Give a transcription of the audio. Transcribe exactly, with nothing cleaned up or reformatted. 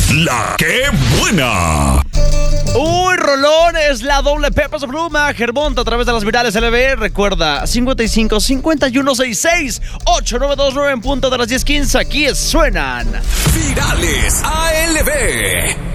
La que buena. Uy, rolón, es la doble P Peso Pluma, Germonta a través de las virales L B. Recuerda, cincuenta y cinco, cincuenta y uno, sesenta y seis, ocho nueve dos nueve en punto de las diez quince. Aquí suenan Virales A L B.